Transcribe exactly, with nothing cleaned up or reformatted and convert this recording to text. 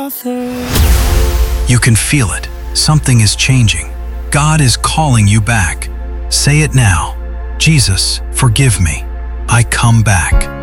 Father. You can feel it. Something is changing. God is calling you back. Say it now. Jesus, forgive me. I come back.